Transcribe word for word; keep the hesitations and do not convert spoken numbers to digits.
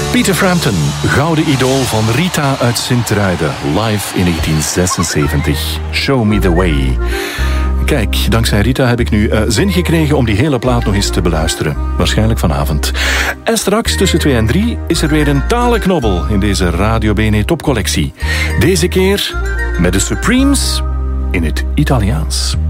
Peter Frampton, gouden idool van Rita uit Sint-Truiden, live in negentien zesenzeventig. Show me the way. Kijk, dankzij Rita heb ik nu uh, zin gekregen om die hele plaat nog eens te beluisteren. Waarschijnlijk vanavond. En straks tussen twee en drie is er weer een talenknobbel in deze Radio Bene topcollectie. Deze keer met de Supremes in het Italiaans.